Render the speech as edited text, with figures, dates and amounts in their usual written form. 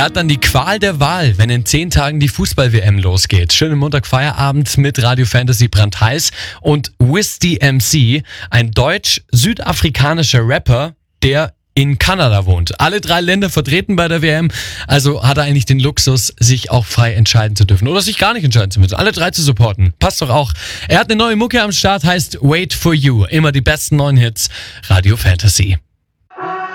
Er hat dann die Qual der Wahl, wenn in 10 Tagen die Fußball-WM losgeht. Schönen Montag-Feierabend mit Radio Fantasy brandheiß und Whisty MC, ein deutsch-südafrikanischer Rapper, der in Kanada wohnt. Alle 3 Länder vertreten bei der WM, also hat er eigentlich den Luxus, sich auch frei entscheiden zu dürfen oder sich gar nicht entscheiden zu müssen. Alle 3 zu supporten. Passt doch auch. Er hat eine neue Mucke am Start, heißt Wait For You. Immer die besten neuen Hits. Radio Fantasy.